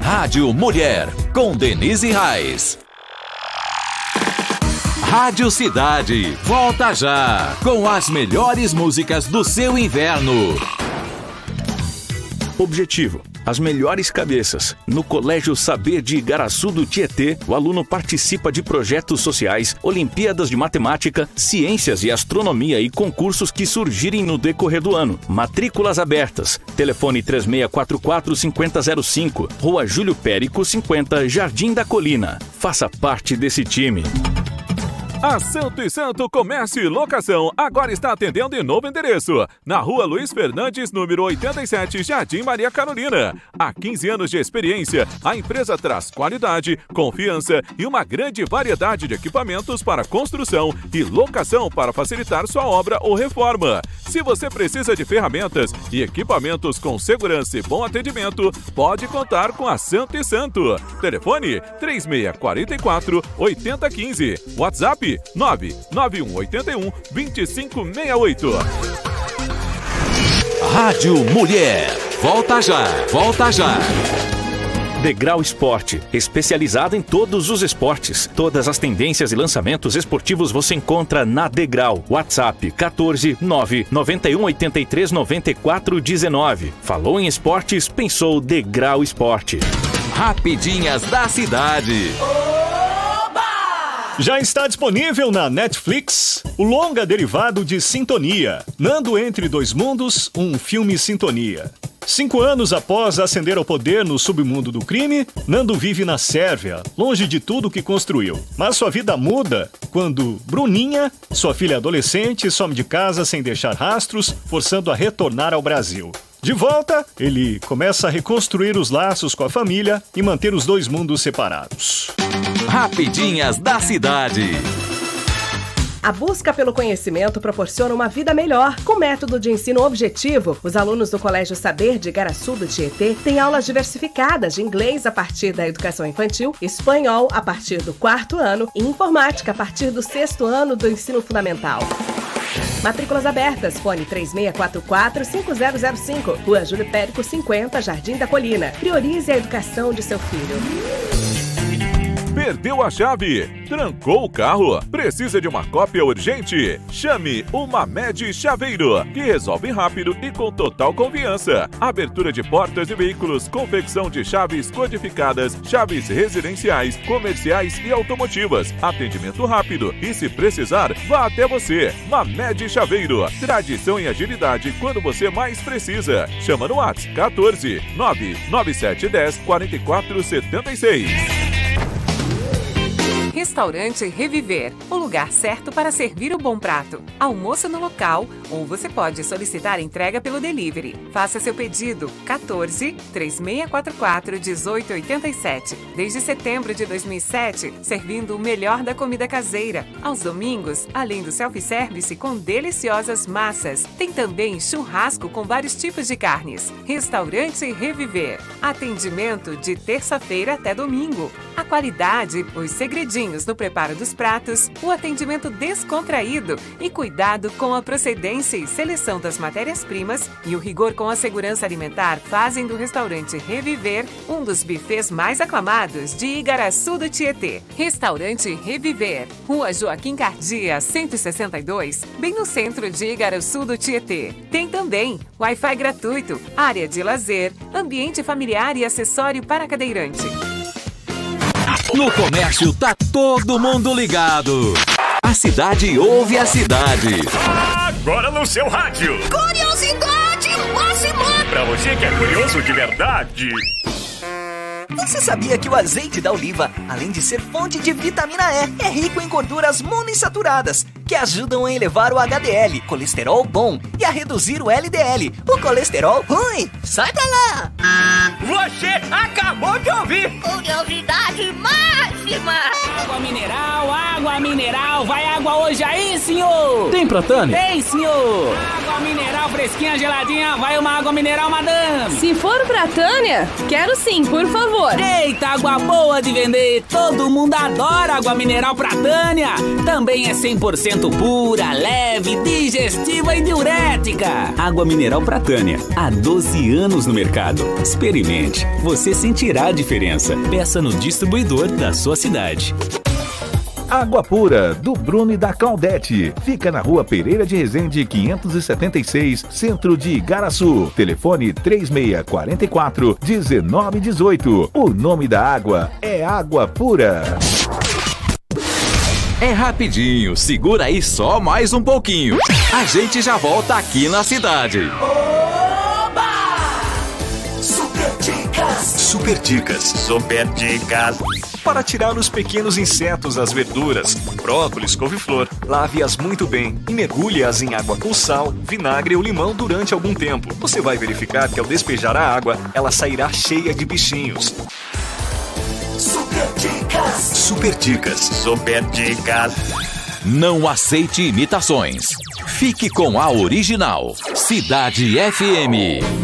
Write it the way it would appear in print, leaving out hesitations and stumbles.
Rádio Mulher, com Denise Reis. Rádio Cidade, volta já, com as melhores músicas do seu inverno. Objetivo: as melhores cabeças. No Colégio Saber de Igaraçu do Tietê, o aluno participa de projetos sociais, Olimpíadas de Matemática, Ciências e Astronomia e concursos que surgirem no decorrer do ano. Matrículas abertas. Telefone 3644-5005, Rua Júlio Périco 50, Jardim da Colina. Faça parte desse time. A Santo e Santo Comércio e Locação agora está atendendo em novo endereço, na Rua Luiz Fernandes, número 87, Jardim Maria Carolina. Há 15 anos de experiência, a empresa traz qualidade, confiança e uma grande variedade de equipamentos para construção e locação para facilitar sua obra ou reforma. Se você precisa de ferramentas e equipamentos com segurança e bom atendimento, pode contar com a Santo e Santo. Telefone 3644-8015. WhatsApp 99181-2568. Rádio Mulher, volta já, volta já. Degrau Esporte, especializado em todos os esportes. Todas as tendências e lançamentos esportivos você encontra na Degrau. WhatsApp 14 991 83 94 19. Falou em esportes, pensou Degrau Esporte. Rapidinhas da cidade. Já está disponível na Netflix o longa derivado de Sintonia, Nando Entre Dois Mundos, um filme sintonia. 5 anos após ascender ao poder no submundo do crime, Nando vive na Sérvia, longe de tudo que construiu. Mas sua vida muda quando Bruninha, sua filha adolescente, some de casa sem deixar rastros, forçando a retornar ao Brasil. De volta, ele começa a reconstruir os laços com a família e manter os dois mundos separados. Rapidinhas da cidade. A busca pelo conhecimento proporciona uma vida melhor. Com método de ensino objetivo, os alunos do Colégio Saber de Igaraçu do Tietê têm aulas diversificadas de inglês a partir da educação infantil, espanhol a partir do 4º ano e informática a partir do 6º ano do ensino fundamental. Matrículas abertas, fone 3644-5005, Rua Júlio Périco 50, Jardim da Colina. Priorize a educação de seu filho. Perdeu a chave? Trancou o carro? Precisa de uma cópia urgente? Chame o Mamed Chaveiro, que resolve rápido e com total confiança. Abertura de portas de veículos, confecção de chaves codificadas, chaves residenciais, comerciais e automotivas. Atendimento rápido e, se precisar, vá até você. Mamed Chaveiro, tradição e agilidade quando você mais precisa. Chama no WhatsApp 14 99710 4476. Restaurante Reviver, o lugar certo para servir o bom prato. Almoço no local, ou você pode solicitar entrega pelo delivery. Faça seu pedido 14 3644 1887. Desde setembro de 2007, servindo o melhor da comida caseira. Aos domingos, além do self-service com deliciosas massas, tem também churrasco com vários tipos de carnes. Restaurante Reviver. Atendimento de terça-feira até domingo. A qualidade, os segredinhos no preparo dos pratos, o atendimento descontraído e cuidado com a procedência e seleção das matérias-primas e o rigor com a segurança alimentar fazem do restaurante Reviver um dos bufês mais aclamados de Igaraçu do Tietê. Restaurante Reviver, Rua Joaquim Cardia, 162, bem no centro de Igaraçu do Tietê. Tem também Wi-Fi gratuito, área de lazer, ambiente familiar e acessório para cadeirante. No comércio tá todo mundo ligado. A cidade ouve a cidade. Agora no seu rádio. Curiosidade máxima. Pra você que é curioso de verdade. Você sabia que o azeite da oliva, além de ser fonte de vitamina E, é rico em gorduras monoinsaturadas, que ajudam a elevar o HDL, colesterol bom, e a reduzir o LDL, o colesterol ruim? Sai pra lá! Você acabou de ouvir! Curiosidade máxima! Água mineral, vai água hoje aí, senhor! Tem Protane? Tem, senhor! Água Água mineral fresquinha, geladinha, vai uma água mineral, madame. Se for pra Tânia, quero sim, por favor. Eita, água boa de vender. Todo mundo adora água mineral pra Tânia. Também é 100% pura, leve, digestiva e diurética. Água mineral pra Tânia. Há 12 anos no mercado. Experimente. Você sentirá a diferença. Peça no distribuidor da sua cidade. Água Pura, do Bruno e da Claudete. Fica na Rua Pereira de Resende, 576, centro de Igaraçu. Telefone 3644-1918. O nome da água é Água Pura. É rapidinho, segura aí só mais um pouquinho. A gente já volta aqui na cidade. Super dicas. Super dicas. Para tirar os pequenos insetos das verduras, brócolis, couve-flor, lave-as muito bem e mergulhe-as em água com sal, vinagre ou limão durante algum tempo. Você vai verificar que ao despejar a água, ela sairá cheia de bichinhos. Super dicas. Super dicas. Super dicas. Não aceite imitações. Fique com a original. Cidade FM.